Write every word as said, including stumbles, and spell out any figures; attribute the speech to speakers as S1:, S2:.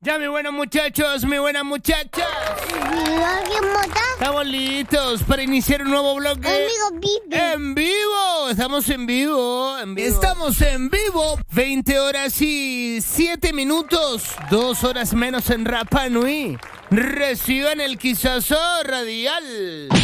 S1: Ya, mi buenos muchachos, mi buenas muchachas. Estamos listos para iniciar un nuevo bloque. En vivo, estamos en vivo, en vivo. Estamos en vivo. veinte horas y siete minutos. Dos horas menos en Rapa Nui. Reciban el quizazo radial.